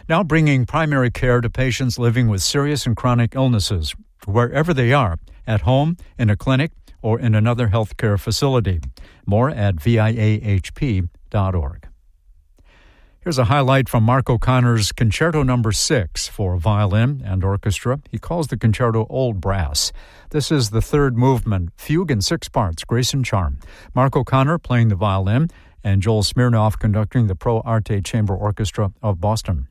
Now bringing primary care to patients living with serious and chronic illnesses, wherever they are, at home, in a clinic, or in another healthcare facility. More at viahp.org. Here's a highlight from Mark O'Connor's Concerto No. 6 for violin and orchestra. He calls the concerto Old Brass. This is the third movement, fugue in 6 parts, grace and charm. Mark O'Connor playing the violin, and Joel Smirnoff conducting the Pro Arte Chamber Orchestra of Boston.